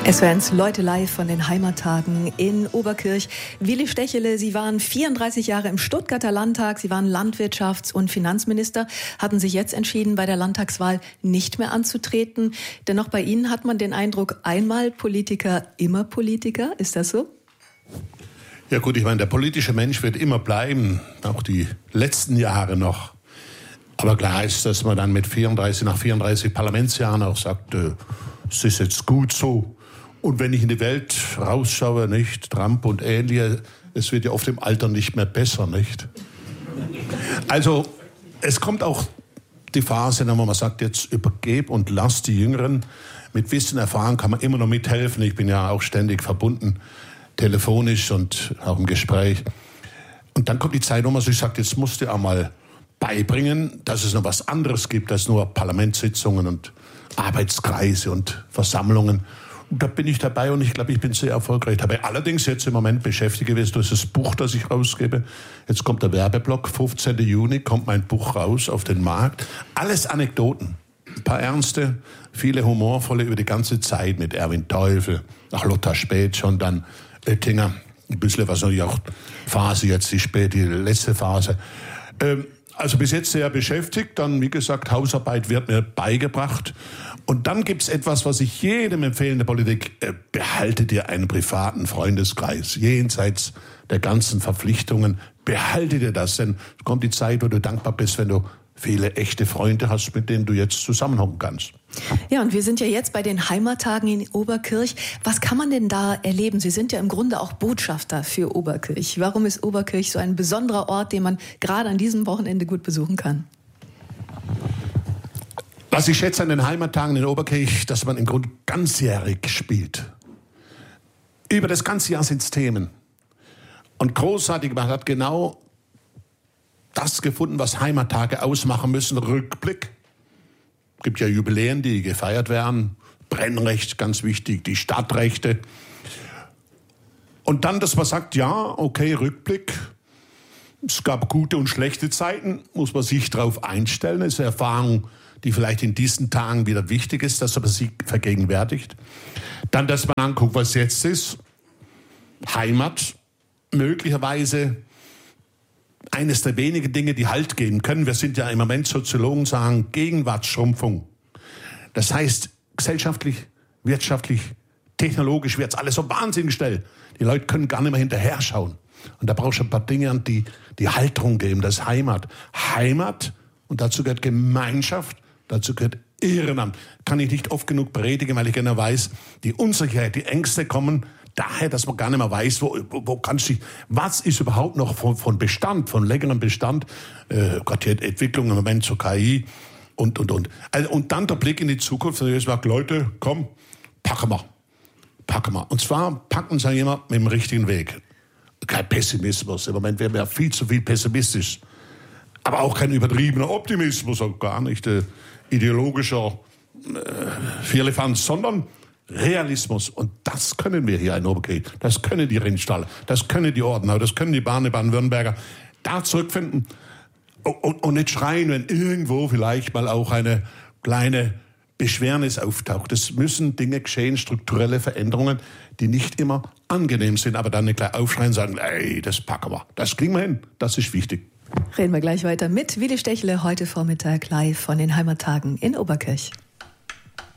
SWR1 Leute live von den Heimattagen in Oberkirch. Willi Stechele, Sie waren 34 Jahre im Stuttgarter Landtag, Sie waren Landwirtschafts- und Finanzminister, hatten sich jetzt entschieden, bei der Landtagswahl nicht mehr anzutreten. Dennoch bei Ihnen hat man den Eindruck, einmal Politiker, immer Politiker. Ist das so? Ja gut, ich meine, der politische Mensch wird immer bleiben, auch die letzten Jahre noch. Aber klar ist, dass man dann nach 34 Parlamentsjahren auch sagt, es ist jetzt gut so. Und wenn ich in die Welt rausschaue, nicht, Trump und ähnliche, es wird ja oft im Alter nicht mehr besser, nicht? Also, es kommt auch die Phase, wo man sagt, jetzt übergeb und lass die Jüngeren. Mit Wissen, Erfahrung kann man immer noch mithelfen. Ich bin ja auch ständig verbunden, telefonisch und auch im Gespräch. Und dann kommt die Zeit, wo man sich sagt, jetzt musst du auch mal beibringen, dass es noch was anderes gibt als nur Parlamentssitzungen und Arbeitskreise und Versammlungen. Und da bin ich dabei und ich glaube, ich bin sehr erfolgreich dabei. Allerdings jetzt im Moment beschäftigt gewesen durch das Buch, das ich rausgebe. Jetzt kommt der Werbeblock, 15. Juni kommt mein Buch raus auf den Markt. Alles Anekdoten, ein paar ernste, viele humorvolle über die ganze Zeit mit Erwin Teufel, nach Lothar Späth schon, dann Oettinger, ein bisschen was natürlich auch Phase jetzt, die letzte Phase. Also bis jetzt sehr beschäftigt, dann wie gesagt, Hausarbeit wird mir beigebracht. Und dann gibt's etwas, was ich jedem empfehle in der Politik, behalte dir einen privaten Freundeskreis, jenseits der ganzen Verpflichtungen, behalte dir das, denn es kommt die Zeit, wo du dankbar bist, wenn du viele echte Freunde hast, mit denen du jetzt zusammenhocken kannst. Ja, und wir sind ja jetzt bei den Heimattagen in Oberkirch. Was kann man denn da erleben? Sie sind ja im Grunde auch Botschafter für Oberkirch. Warum ist Oberkirch so ein besonderer Ort, den man gerade an diesem Wochenende gut besuchen kann? Was ich schätze an den Heimattagen in Oberkirch, dass man im Grunde ganzjährig spielt. Über das ganze Jahr sind es Themen. Und großartig, man hat genau das gefunden, was Heimattage ausmachen müssen. Rückblick. Es gibt ja Jubiläen, die gefeiert werden. Brennrecht, ganz wichtig, die Stadtrechte. Und dann, dass man sagt, ja, okay, Rückblick. Es gab gute und schlechte Zeiten, muss man sich darauf einstellen. Das ist eine Erfahrung, die vielleicht in diesen Tagen wieder wichtig ist, dass man sie vergegenwärtigt. Dann, dass man anguckt, was jetzt ist. Heimat, möglicherweise eines der wenigen Dinge, die Halt geben können. Wir sind ja im Moment, Soziologen sagen, Gegenwartsschrumpfung. Das heißt, gesellschaftlich, wirtschaftlich, technologisch wird es alles so wahnsinnig schnell. Die Leute können gar nicht mehr hinterher schauen. Und da brauchst du ein paar Dinge, die Halterung geben. Das ist Heimat. Heimat, und dazu gehört Gemeinschaft, dazu gehört Ehrenamt. Kann ich nicht oft genug predigen, weil ich genau weiß, die Unsicherheit, die Ängste kommen daher, dass man gar nicht mehr weiß, wo kannst du, was ist überhaupt noch von Bestand, von längerem Bestand, gerade die Entwicklung im Moment zur KI und. Also, und dann der Blick in die Zukunft, und ich sage, Leute, komm, packen wir. Und zwar packen sie jemand mit dem richtigen Weg. Kein Pessimismus, im Moment werden wir viel zu viel pessimistisch. Aber auch kein übertriebener Optimismus, auch gar nicht ideologischer Firlefanz, sondern Realismus. Und das können wir hier in Oberkirch. Das können die Rindstaller, das können die Ortenau, das können die Baden-Württemberger. Da zurückfinden und nicht schreien, wenn irgendwo vielleicht mal auch eine kleine Beschwernis auftaucht. Es müssen Dinge geschehen, strukturelle Veränderungen, die nicht immer angenehm sind, aber dann nicht gleich aufschreien und sagen, ey, das packen wir. Das kriegen wir hin. Das ist wichtig. Reden wir gleich weiter mit Willi Stechele, heute Vormittag live von den Heimattagen in Oberkirch.